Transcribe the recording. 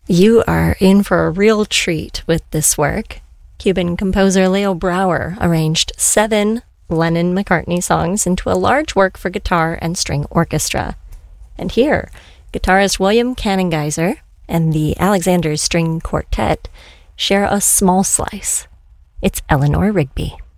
You are in for a real treat with this work. Cuban composer Leo Brouwer arranged 7 Lennon-McCartney songs into a large work for guitar and string orchestra. And here, guitarist William Kanengeiser and the Alexander String Quartet share a small slice. It's Eleanor Rigby.